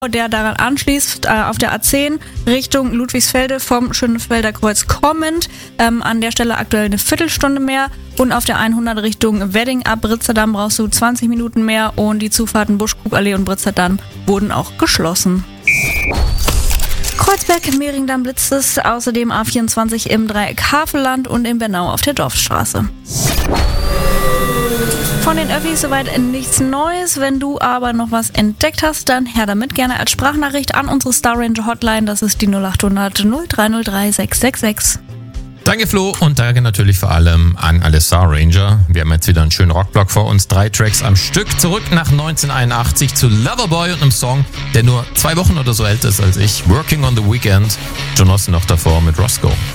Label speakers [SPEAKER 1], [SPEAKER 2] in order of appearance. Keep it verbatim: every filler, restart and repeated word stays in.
[SPEAKER 1] der daran anschließt, äh, auf der A zehn Richtung Ludwigsfelde vom Schönefelder Kreuz kommend. Ähm, an der Stelle aktuell eine Viertelstunde mehr. Und auf der hundert Richtung Wedding ab Britzerdamm brauchst du zwanzig Minuten mehr. Und die Zufahrten Buschkrugallee und Britzerdamm wurden auch geschlossen. Kreuzberg, Mehringdamm blitzt es. Außerdem A vierundzwanzig im Dreieck Havelland und in Bernau auf der Dorfstraße. Von den Öffis soweit nichts Neues. Wenn du aber noch was entdeckt hast, dann her damit gerne als Sprachnachricht an unsere Star Ranger Hotline. Das ist die null acht hundert null drei null drei sechs sechs sechs.
[SPEAKER 2] Danke Flo und danke natürlich vor allem an alle Star Ranger. Wir haben jetzt wieder einen schönen Rockblock vor uns. Drei Tracks am Stück. Zurück nach neunzehnhunderteinundachtzig zu Loverboy und einem Song, der nur zwei Wochen oder so älter ist als ich. Working on the Weekend. John Osten noch davor mit Roscoe.